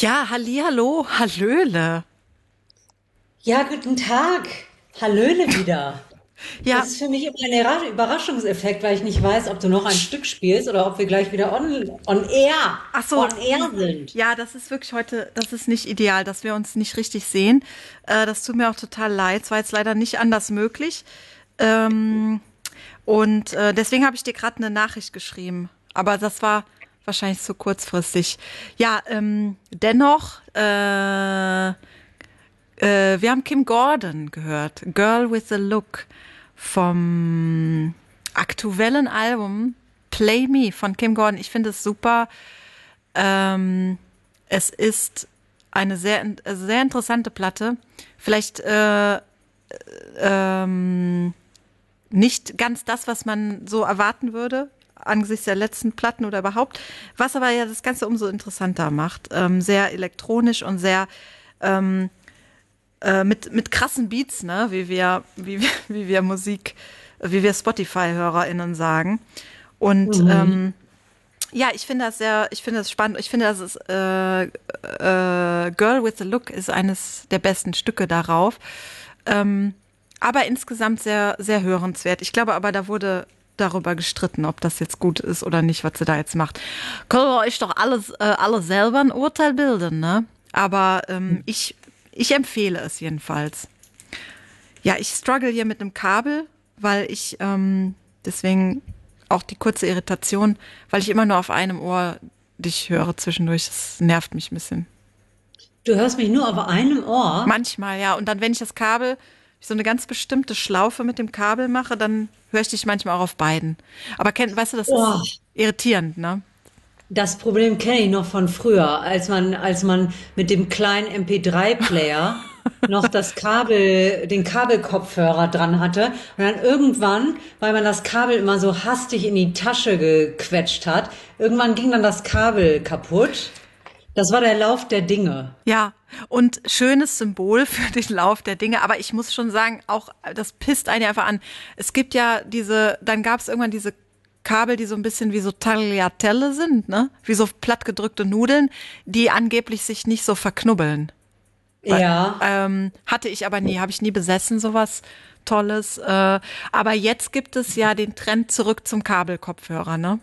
Ja, hallihallo, hallöle. Ja, guten Tag. Hallöle wieder. Das Ja, ist für mich immer ein Überraschungseffekt, weil ich nicht weiß, ob du noch ein Stück spielst oder ob wir gleich wieder ach so, on air sind. ja, das ist wirklich heute, das ist nicht ideal, dass wir uns nicht richtig sehen. Das tut mir auch total leid. Es war jetzt leider nicht anders möglich. Ähm, deswegen habe ich dir gerade eine Nachricht geschrieben. Aber das war wahrscheinlich zu kurzfristig. Ja, dennoch, wir haben Kim Gordon gehört. Girl with a Look vom aktuellen Album Play Me von Kim Gordon. Ich finde es super. Ähm, Es ist eine sehr interessante Platte. Vielleicht nicht ganz das, was man so erwarten würde angesichts der letzten Platten oder überhaupt. Was aber ja das Ganze umso interessanter macht. Sehr elektronisch und sehr mit krassen Beats, ne, wie wir Musik, wie wir Spotify-HörerInnen sagen. Und Mhm. ja, ich finde das spannend. Ich finde, Girl with a Look ist eines der besten Stücke darauf. Ähm, aber insgesamt sehr hörenswert. Ich glaube aber, da wurde darüber gestritten, ob das jetzt gut ist oder nicht, was sie da jetzt macht. Können wir euch doch alle selber ein Urteil bilden, ne? Aber ich empfehle es jedenfalls. Ja, ich struggle hier mit einem Kabel, weil ich deswegen auch die kurze Irritation, weil ich immer nur auf einem Ohr dich höre zwischendurch. Das nervt mich ein bisschen. Du hörst mich nur auf einem Ohr. Manchmal, ja. Und dann, wenn ich das Kabel, so eine ganz bestimmte Schlaufe mit dem Kabel mache, dann höre ich dich manchmal auch auf beiden. Aber weißt du, das ist Oh, irritierend, ne? das Problem kenne ich noch von früher, als man mit dem kleinen MP3-Player noch den Kabelkopfhörer dran hatte und dann irgendwann, weil man das Kabel immer so hastig in die Tasche gequetscht hat, irgendwann ging dann das Kabel kaputt. Das war der Lauf der Dinge. Ja, und schönes Symbol für den Lauf der Dinge. Aber ich muss schon sagen, auch das pisst einen ja einfach an. Es gibt ja dann gab es irgendwann diese Kabel, die so ein bisschen wie so Tagliatelle sind, ne? Wie so plattgedrückte Nudeln, die angeblich sich nicht so verknubbeln. Ja, Hatte ich aber nie, habe ich nie besessen, sowas Tolles. Aber jetzt gibt es ja den Trend zurück zum Kabelkopfhörer, ne?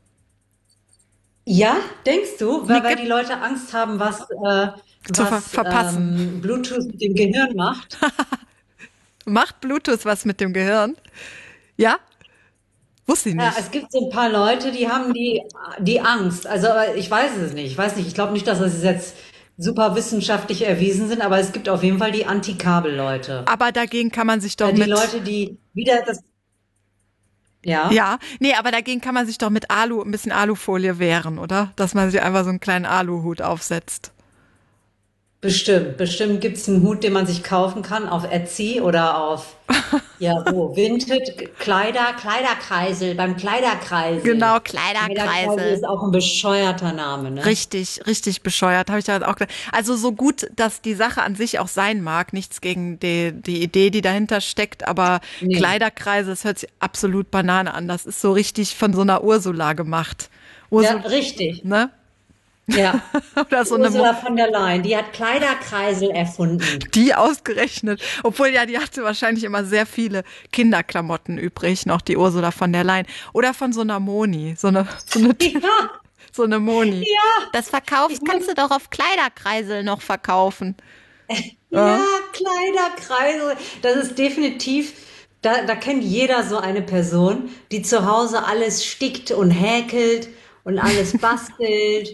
ja, denkst du, Nee, weil die Leute Angst haben, was verpassen. Bluetooth mit dem Gehirn macht? Macht Bluetooth was mit dem Gehirn? Ja? Wusste ich Ja, nicht. es gibt so ein paar Leute, die haben die Angst. Also aber ich weiß es nicht. Ich weiß nicht. Ich glaube nicht, dass das jetzt super wissenschaftlich erwiesen sind, aber es gibt auf jeden Fall die Anti-Kabel-Leute. Aber dagegen kann man sich doch Die Leute, mit, die wieder ja. ja, nee, aber dagegen kann man sich doch mit ein bisschen Alufolie wehren, oder? Dass man sich einfach so einen kleinen Aluhut aufsetzt. Bestimmt, bestimmt gibt's einen Hut, den man sich kaufen kann auf Etsy oder ja, wo? Vinted, Kleiderkreisel, beim Kleiderkreisel. Genau, Kleiderkreisel Kleiderkreisel. ist auch ein bescheuerter Name, ne? Richtig bescheuert, habe ich da auch gedacht. Also so gut, dass die Sache an sich auch sein mag, nichts gegen die Idee, die dahinter steckt, aber Nee. Kleiderkreise, das hört sich absolut Banane an. Das ist so richtig von so einer Ursula gemacht. Ja, Ursula, richtig. ne? Ja. Oder Die so eine Ursula von der Leyen, die hat Kleiderkreisel erfunden. Die ausgerechnet. Obwohl ja, die hatte wahrscheinlich immer sehr viele Kinderklamotten übrig, noch die Ursula von der Leyen. Oder von so einer Moni, Ja, so eine Moni. ja. Das Ich verkaufst, kannst meine, du doch auf Kleiderkreisel noch verkaufen. Ja. ja, Kleiderkreisel. Das ist definitiv, da kennt jeder so eine Person, die zu Hause alles stickt und häkelt und alles bastelt.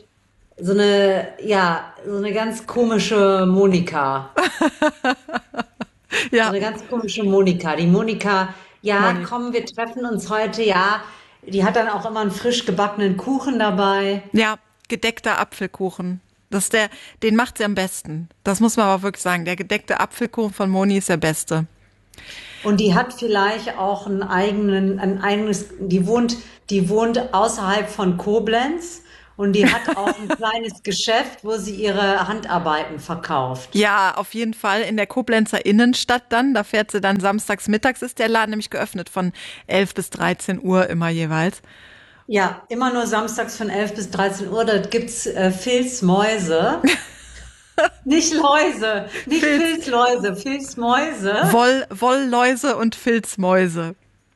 So eine ganz komische Monika. So Ja, eine ganz komische Monika. Die Monika, ja, Moni. komm, wir treffen uns heute, ja. Die hat dann auch immer einen frisch gebackenen Kuchen dabei. Ja, gedeckter Apfelkuchen. Den macht sie am besten. Das muss man aber wirklich sagen. Der gedeckte Apfelkuchen von Moni ist der beste. Und die hat vielleicht auch ein eigenes, die wohnt außerhalb von Koblenz und die hat auch ein kleines Geschäft, wo sie ihre Handarbeiten verkauft. Ja, auf jeden Fall in der Koblenzer Innenstadt dann. Da fährt sie dann samstags mittags, ist der Laden nämlich geöffnet von 11 bis 13 Uhr immer jeweils. Ja, immer nur samstags von 11 bis 13 Uhr. Da gibt's Phils Mäuse. Nicht Läuse, nicht Filz, Filzläuse, Filzmäuse. Wollläuse und Filzmäuse.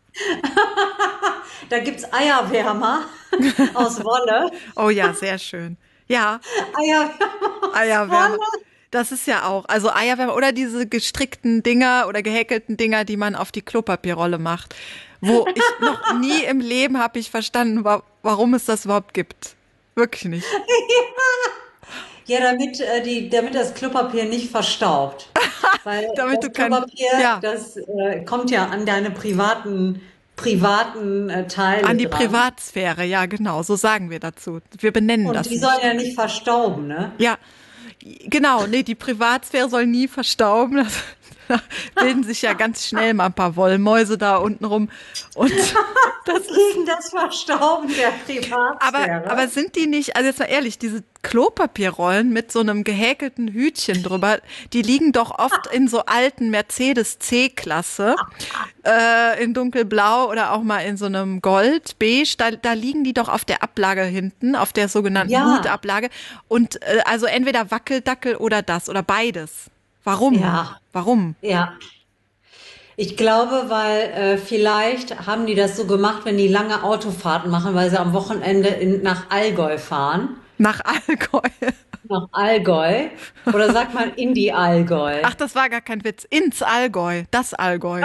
Da gibt's Eierwärmer aus Wolle. Oh ja, sehr schön. Ja, Eierwärmer aus Eierwärmer. Wolle. Das ist ja auch, also Eierwärmer oder diese gestrickten Dinger oder gehäkelten Dinger, die man auf die Klopapierrolle macht, wo ich noch nie im Leben habe ich verstanden, warum es das überhaupt gibt. Wirklich nicht. Ja, damit das Klopapier nicht verstaubt. Weil Damit du das kein, Klopapier, ja, das kommt ja an deine privaten an Teile die dran. Privatsphäre, ja, genau, so sagen wir dazu. Wir benennen Und das die sollen nicht. ja nicht verstauben, ne? Ja, genau, nee, die Privatsphäre soll nie verstauben. Da bilden sich ja ganz schnell mal ein paar Wollmäuse da unten rum. Und das ist, Gegen das Verstauben der aber Privatsphäre. sind die nicht, also jetzt mal ehrlich, diese Klopapierrollen mit so einem gehäkelten Hütchen drüber, die liegen doch oft in so alten Mercedes C-Klasse, in dunkelblau oder auch mal in so einem Gold, beige, da liegen die doch auf der Ablage hinten, auf der sogenannten Ja, Hutablage. Und also entweder Wackeldackel oder das oder beides. Warum? ja, Warum? ja. Ich glaube, weil vielleicht haben die das so gemacht, wenn die lange Autofahrten machen, weil sie am Wochenende nach Allgäu fahren. Nach Allgäu. Nach Allgäu. Oder sagt man in die Allgäu? Ach, das war gar kein Witz. Ins Allgäu. Das Allgäu.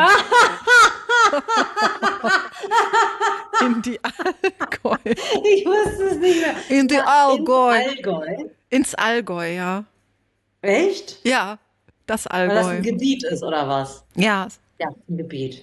In die Allgäu. Ich wusste es nicht mehr. In die Ins Allgäu. Allgäu. Ins Allgäu, ja. Echt? Ja, das Weil das ein Allgäu. Gebiet ist, oder was? Ja, Ja, ein Gebiet.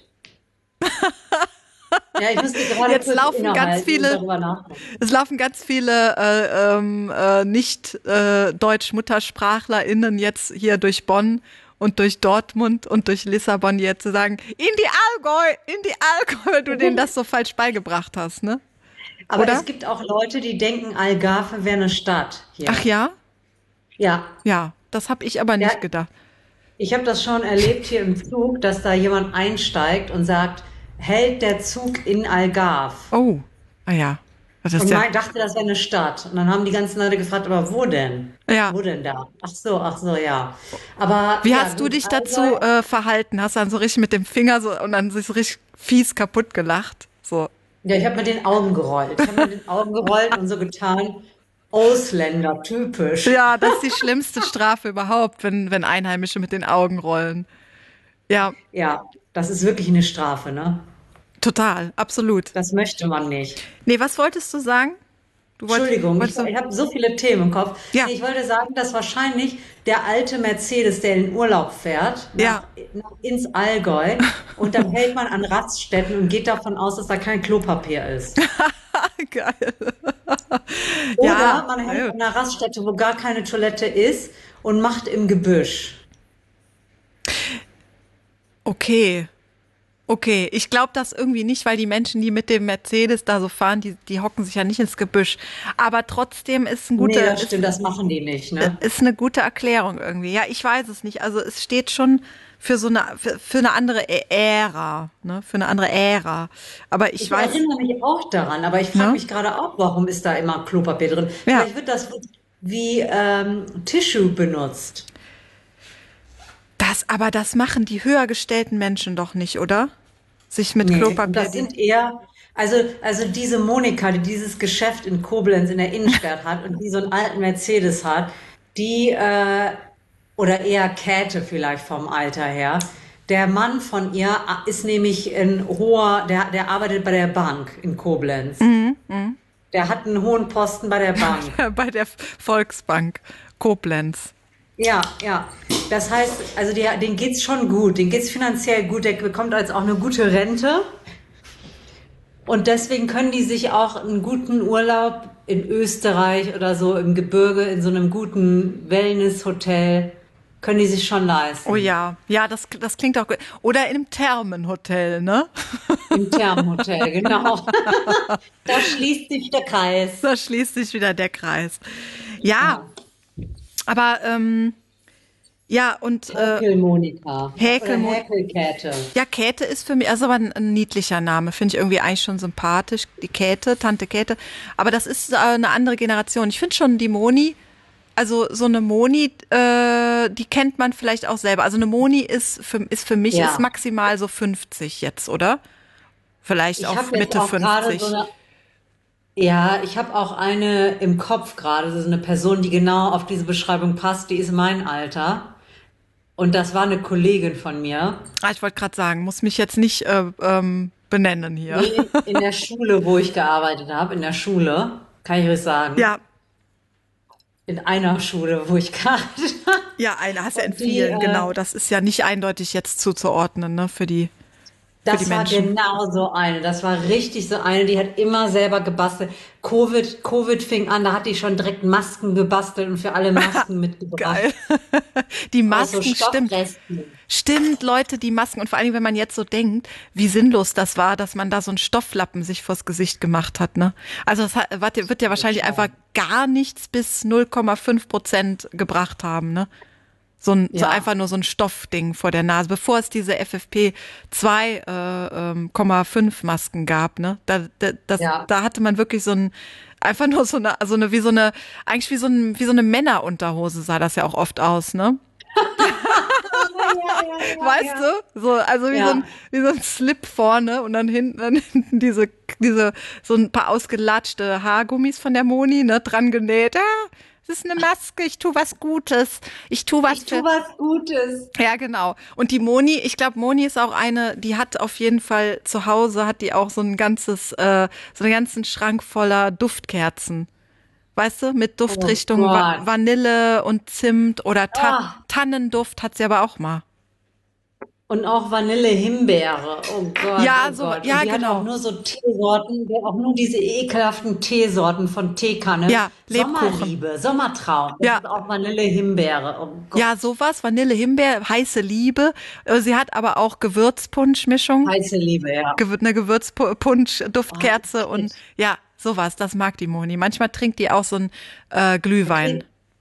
Ja, ich musste gerade jetzt kurz laufen ganz innehalten und viele, darüber nachdenken. es laufen ganz viele nicht Deutsch-MuttersprachlerInnen jetzt hier durch Bonn und durch Dortmund und durch Lissabon jetzt zu sagen, in die Allgäu, weil du denen das so falsch beigebracht hast, ne? Aber Oder? es gibt auch Leute, die denken, Algarve wäre eine Stadt Ach hier. ja? Ja, Ja, das habe ich aber ja, nicht gedacht. ich habe das schon erlebt hier im Zug, dass da jemand einsteigt und sagt, hält der Zug in Algarve? Oh, ah ja, das ist Und ja, dachte, das wäre eine Stadt. Und dann haben die ganzen Leute gefragt, aber wo denn? ja. Wo denn da? Ach so, ja. Aber Wie ja, hast du gut, dich dazu Allgäu. verhalten? Hast du dann so richtig mit dem Finger so und dann sich so richtig fies kaputt gelacht? So. Ja, ich habe mit den Augen gerollt. Ich habe mit den Augen gerollt und so getan, Ausländer, typisch. Ja, das ist die schlimmste Strafe überhaupt, wenn Einheimische mit den Augen rollen. Ja, Ja, das ist wirklich eine Strafe, ne? total, absolut. Das möchte man nicht. Nee, was wolltest du sagen? Entschuldigung, Wolltest du? ich habe so viele Themen im Kopf. Ja, Nee, ich wollte sagen, dass wahrscheinlich der alte Mercedes, der in den Urlaub fährt, ja. ins Allgäu und dann hält man an Raststätten und geht davon aus, dass da kein Klopapier ist. Geil. Oder Ja, man hält gut. an einer Raststätte, wo gar keine Toilette ist und macht im Gebüsch. Okay. Okay, ich glaube das irgendwie nicht, weil die Menschen, die mit dem Mercedes da so fahren, die hocken sich ja nicht ins Gebüsch. Aber trotzdem Nee, das stimmt, das machen die nicht, ne? ist eine gute Erklärung irgendwie. Ja, ich weiß es nicht. Also es steht schon für so für eine andere Ära, ne? Für eine andere Ära. Aber ich Ich weiß, erinnere mich auch daran, aber ich frage ne? mich gerade auch, warum ist da immer Klopapier drin? Ja. Vielleicht wird das wie Tissue benutzt. Aber das machen die höher gestellten Menschen doch nicht, oder? Sich mit Nee, und Klopapier, das sind eher, also diese Monika, die dieses Geschäft in Koblenz in der Innenstadt hat und die so einen alten Mercedes hat, die, oder eher Käthe vielleicht vom Alter her, der Mann von ihr ist nämlich ein hoher, der arbeitet bei der Bank in Koblenz. Der hat einen hohen Posten bei der Bank. bei der Volksbank Koblenz. Ja, ja. Das heißt, also den geht's schon gut, den geht's finanziell gut, der bekommt als auch eine gute Rente. Und deswegen können die sich auch einen guten Urlaub in Österreich oder so im Gebirge, in so einem guten Wellness-Hotel, können die sich schon Oh leisten. ja, ja, das klingt auch gut. Oder in einem Thermenhotel, ne? Im Thermenhotel, genau. Da schließt sich der Kreis. Da schließt sich wieder der Kreis. Ja, Ja. aber ja, und Häkelmonika. Oder Häkelmond. Häkelkäthe. Ja, Käthe ist für mich, also aber ein niedlicher Name, finde ich irgendwie eigentlich schon sympathisch. Die Käthe, Tante Käthe. Aber das ist eine andere Generation. Ich finde schon die Moni also so eine Moni, die kennt man vielleicht auch selber. Also eine Moni ist für mich ist Ja. maximal so 50 jetzt, oder? Vielleicht Ich auf habe jetzt Mitte auch gerade so 50. eine, ja, ich habe auch eine im Kopf gerade. Das ist eine Person, die genau auf diese Beschreibung passt. Die ist mein Alter. Und das war eine Kollegin von mir. Ah, ich wollte gerade sagen, muss mich jetzt nicht benennen hier. Nee, in der Schule, wo ich gearbeitet habe, in der Schule, kann ich euch sagen. Ja, In einer Schule, wo ich gearbeitet habe. ja, eine hast ja in Und die, vielen, genau. Das ist ja nicht eindeutig jetzt zuzuordnen, ne, für die das war Menschen. genau so eine. Das war richtig so eine, die hat immer selber gebastelt. Covid fing an, da hat die schon direkt Masken gebastelt und für alle Masken mitgebracht. Geil. Die Aus so Masken, stimmt. Stoffresten. Stimmt, Leute, die Masken. Und vor allem, wenn man jetzt so denkt, wie sinnlos das war, dass man da so einen Stofflappen sich vors Gesicht gemacht hat, ne? Also wird ja wahrscheinlich einfach gar nichts bis 0,5% gebracht haben, ne? So Ja, einfach nur so ein Stoffding vor der Nase, bevor es diese FFP2 0,5 Masken gab, ne? ja. Da hatte man wirklich einfach nur eigentlich wie so eine Männerunterhose sah das ja auch oft aus, ne? Ja, ja, ja, Weißt ja. du? So, also Ja. wie so ein Slip vorne und dann hinten so ein paar ausgelatschte Haargummis von der Moni, ne, dran genäht. Ja, es ist eine Maske, ich tu was Gutes. Ich tu was Ich tue für, was Gutes. ja, genau. Und die Moni, ich glaube, Moni ist auch eine, die hat auf jeden Fall zu Hause, hat die auch so einen ganzen Schrank voller Duftkerzen. Weißt du, mit Oh Duftrichtung Gott. Vanille und Zimt oder Ah, Tannenduft hat sie aber auch mal. und auch Vanille-Himbeere. Oh Gott, Ja, oh so, Gott. Und ja, die hat auch genau. nur so Teesorten, auch nur diese ekelhaften Teesorten von Teekanne. Ja, Lebkuchen. Sommerliebe, Sommertraum. Das Ja, ist auch Vanille-Himbeere. Oh ja, Gott. sowas, Vanille, Himbeer, heiße Liebe. Sie hat aber auch Gewürzpunschmischung, Heiße Liebe, ja. eine Oh, Gewürzpunsch-Duftkerze und shit. ja, sowas, das mag die Moni. Manchmal trinkt die auch so ein Glühwein.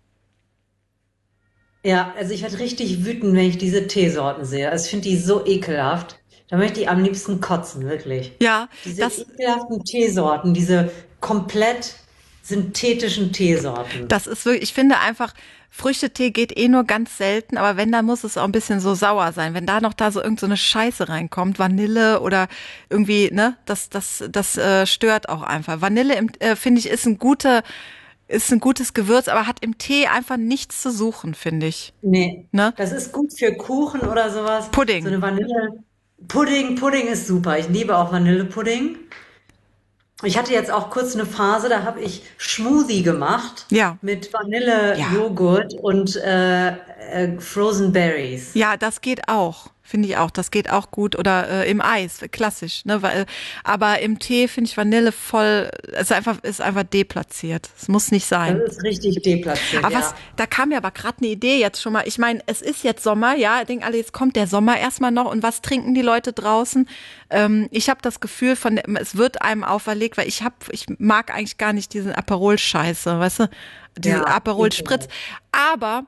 Ja, also ich werde richtig wütend, wenn ich diese Teesorten sehe. Also ich finde die so ekelhaft. Da möchte ich am liebsten kotzen, wirklich. Ja, Diese das, ekelhaften Teesorten, diese komplett synthetischen Teesorten. Das ist wirklich, ich finde einfach, Früchtetee geht eh nur ganz selten, aber wenn, dann muss es auch ein bisschen so sauer sein. Wenn da noch so irgend so eine Scheiße reinkommt, Vanille oder irgendwie, ne, das stört auch einfach. Vanille, finde ich, ist ein gutes Gewürz, aber hat im Tee einfach nichts zu suchen, finde ich. Nee, Ne? das ist gut für Kuchen oder sowas. So Pudding. eine Vanille. Pudding ist super. Ich liebe auch Vanillepudding. Ich hatte jetzt auch kurz eine Phase, da habe ich Smoothie gemacht Ja. mit Ja. Vanillejoghurt und Frozen Berries. Ja, das geht auch. Finde ich auch. Das geht auch gut. Oder im Eis, klassisch, ne? Aber im Tee finde ich Vanille voll, ist einfach deplatziert. Es muss nicht Das sein. ist richtig deplatziert, Aber ja. da kam mir aber gerade eine Idee jetzt schon mal. Ich meine, es ist jetzt Sommer, ja, denken alle, jetzt kommt der Sommer erstmal noch und was trinken die Leute draußen? Ich habe das Gefühl es wird einem auferlegt, weil ich mag eigentlich gar nicht diesen Aperol-Scheiße, weißt du? Diese Ja, Aperol-Spritz. ekelhaft. Aber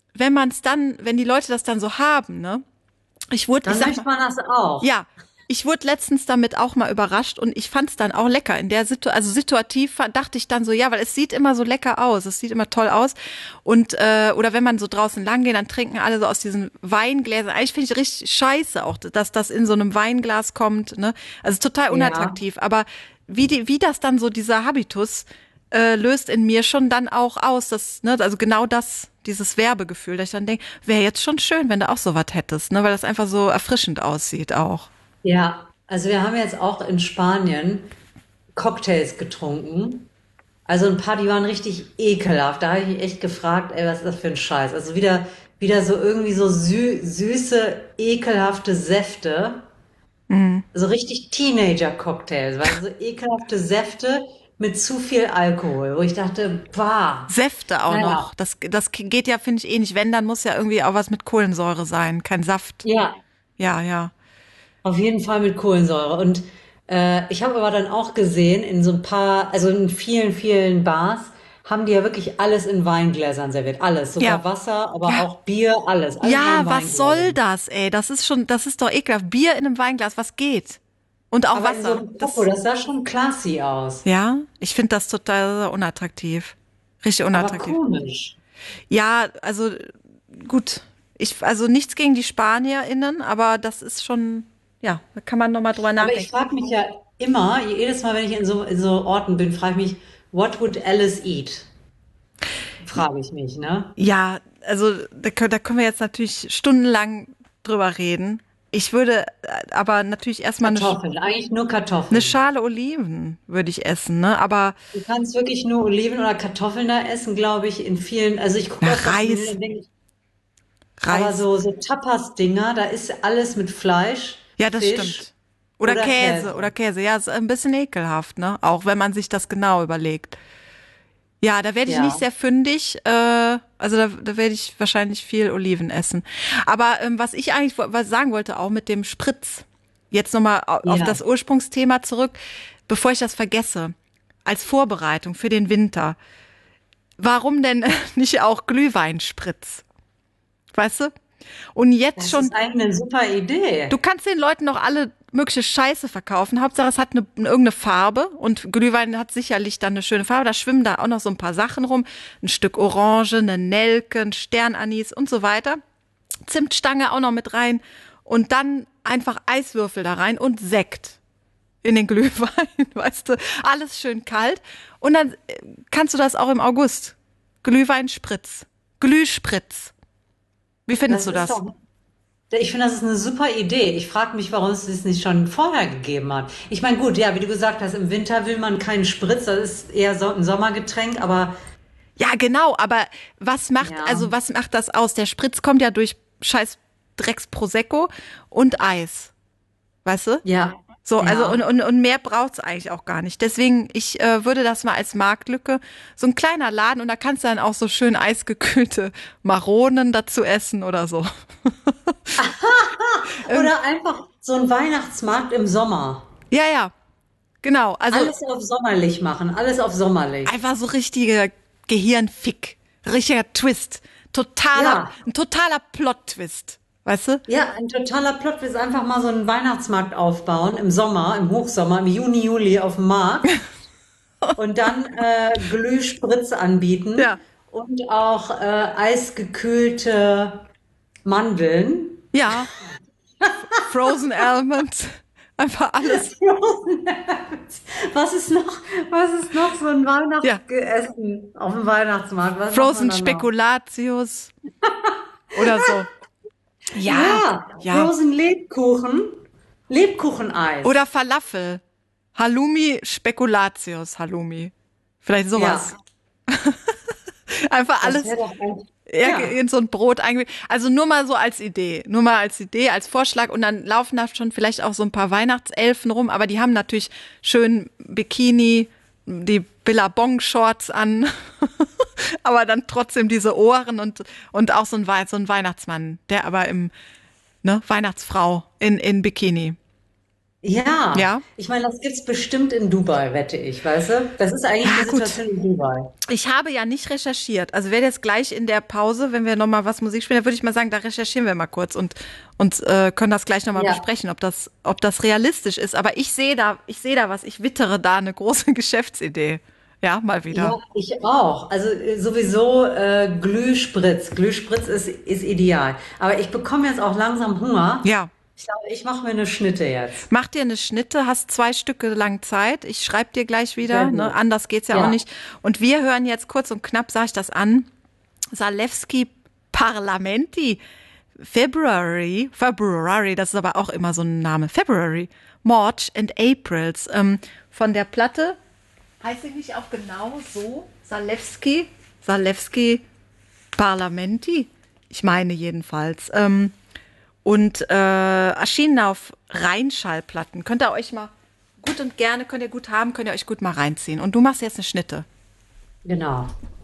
wenn die Leute das dann so haben, ne? Ich Dann sag möchte mal, man das auch. ja, ich wurde letztens damit auch mal überrascht und ich fand es dann auch lecker. Also situativ dachte ich dann so, ja, weil es sieht immer so lecker aus, es sieht immer toll aus. Und oder wenn man so draußen lang geht, dann trinken alle so aus diesen Weingläsern. Eigentlich finde ich richtig scheiße auch, dass das in so einem Weinglas kommt. Ne? Also total Ja. unattraktiv. Aber wie das dann so dieser Habitus löst in mir schon dann auch aus, also genau dieses Werbegefühl, dass ich dann denke, wäre jetzt schon schön, wenn du auch sowas hättest, ne, weil das einfach so erfrischend aussieht auch. Ja, also wir haben jetzt auch in Spanien Cocktails getrunken. Also ein paar, die waren richtig ekelhaft. Da habe ich mich echt gefragt, ey, was ist das für ein Scheiß? Also wieder so irgendwie so süße, ekelhafte Säfte. So richtig Teenager-Cocktails, weil so ekelhafte Säfte mit zu viel Alkohol, wo ich dachte, bah, Säfte auch naja, noch. Das geht ja, finde ich, eh nicht. Wenn, dann muss ja irgendwie auch was mit Kohlensäure sein, kein Saft. ja, Ja, ja. auf jeden Fall mit Kohlensäure. Und ich habe aber dann auch gesehen, in so ein paar, also in vielen Bars, haben die ja wirklich alles in Weingläsern serviert. Alles, Ja. sogar Wasser, aber Ja. auch Bier, alles nur Ja, in was soll Weingläsern. das, ey? Das ist doch ekelhaft. Bier in einem Weinglas, was geht? Und auch Aber in so Wasser. einem Popo, das sah schon classy aus. Ja, ich finde das total unattraktiv. Richtig Aber unattraktiv. komisch. Ja, also gut. Also nichts gegen die SpanierInnen, aber das ist schon, ja, da kann man nochmal drüber Aber ich nachdenken. frage mich ja immer, jedes Mal, wenn ich in so Orten bin, frage ich mich, what would Alice eat? Frage ich mich, ne? Ja, also da können wir jetzt natürlich stundenlang drüber reden. Ich würde aber natürlich erstmal Kartoffeln, eigentlich nur eine Kartoffeln. Schale Oliven würde ich essen, ne? Aber Du kannst wirklich nur Oliven oder Kartoffeln da essen, glaube ich, in vielen. Also ich gucke na, auf das Menü Reis, und denke, aber Reis. so Tapas-Dinger, da ist alles mit Fleisch, Ja, das Fisch stimmt. oder Oder Käse. Käse. Ja, ist ein bisschen ekelhaft, ne? Auch wenn man sich das genau überlegt. Ja, da werde ich nicht Ja, sehr fündig. Also da werde ich wahrscheinlich viel Oliven essen. Aber was ich eigentlich was sagen wollte, auch mit dem Spritz, jetzt nochmal auf ja. das Ursprungsthema zurück, bevor ich das vergesse, als Vorbereitung für den Winter. Warum denn nicht auch Glühweinspritz? Weißt du? Und jetzt Das schon, ist eigentlich eine super Idee. du kannst den Leuten noch alle mögliche Scheiße verkaufen. Hauptsache, es hat irgendeine Farbe und Glühwein hat sicherlich dann eine schöne Farbe. Da schwimmen da auch noch so ein paar Sachen rum. Ein Stück Orange, eine Nelke, ein Sternanis und so weiter. Zimtstange auch noch mit rein und dann einfach Eiswürfel da rein und Sekt in den Glühwein, weißt du, alles schön kalt. Und dann kannst du das auch im August. Glühweinspritz, Glühspritz. Wie findest Das du ist das? doch, ich finde, das ist eine super Idee. Ich frage mich, warum es das nicht schon vorher gegeben hat. Ich meine, gut, ja, wie du gesagt hast, im Winter will man keinen Spritz, das ist eher so ein Sommergetränk, aber Ja, genau, aber ja, was macht das aus? Der Spritz kommt ja durch scheiß Drecks Prosecco und Eis, weißt du? ja, So, also ja. und mehr braucht's eigentlich auch gar nicht. Deswegen, ich würde das mal als Marktlücke, so ein kleiner Laden und da kannst du dann auch so schön eisgekühlte Maronen dazu essen oder so. Oder einfach so ein Weihnachtsmarkt im Sommer. Ja, ja, genau. Also Alles auf sommerlich machen, alles auf sommerlich. einfach so richtiger Gehirnfick, richtiger Twist, Ja, ein totaler Plot-Twist, weißt du? ja, ein totaler Plot ist einfach mal so einen Weihnachtsmarkt aufbauen im Sommer, im Hochsommer, im Juni, Juli auf dem Markt und dann Glühspritz anbieten Ja, und auch eisgekühlte Mandeln. ja, Frozen Almonds, einfach alles. Was ist noch, was ist noch so ein Ja, Weihnachtsessen auf dem Weihnachtsmarkt? Was macht man Frozen da noch? Spekulatius oder so. Ja, Ja, ja. Frozen Lebkuchen, Lebkucheneis. Oder Falafel. Halloumi Spekulatius Halloumi. Vielleicht sowas. Ja, Einfach das alles wäre doch eigentlich, ja, in so ein Brot eingewickelt. Also nur mal so als Idee. Nur mal als Idee, als Vorschlag. Und dann laufen da schon vielleicht auch so ein paar Weihnachtselfen rum. Aber die haben natürlich schön Bikini, die Billabong-Shorts an. Aber dann trotzdem diese Ohren und auch so ein Weihnachtsmann, der aber ne, Weihnachtsfrau in Bikini. ja. Ja? Ich meine, das gibt's bestimmt in Dubai, wette ich, weißt du? Das ist eigentlich die Ja, gut. Situation in Dubai. Ich habe ja nicht recherchiert. Also werde jetzt gleich in der Pause, wenn wir nochmal was Musik spielen, dann würde ich mal sagen, da recherchieren wir mal kurz und können das gleich nochmal Ja. besprechen, ob das realistisch ist. Aber ich sehe da was, ich wittere da eine große Geschäftsidee. Ja, mal Ja, wieder. ich auch. Also sowieso Glühspritz. Glühspritz ist ideal. Aber ich bekomme jetzt auch langsam Hunger. Ja. Ich glaube, ich mache mir eine Schnitte jetzt. Mach dir eine Schnitte, hast 2 Stücke lang Zeit. Ich schreibe dir gleich Sehr wieder, ne? gut. Anders geht's ja auch Ja. nicht. Und wir hören jetzt kurz und knapp, sage ich das an, Zalewski Parlamenti February, das ist aber auch immer so ein Name. February, March and Aprils. Von der Platte heißt sie nicht auch genau so? Zalewski Parlamenti? Ich meine jedenfalls. Und erschienen auf Rheinschallplatten. Könnt ihr euch mal gut und gerne, könnt ihr gut haben, könnt ihr euch gut mal reinziehen. Und du machst jetzt eine Schnitte. Genau.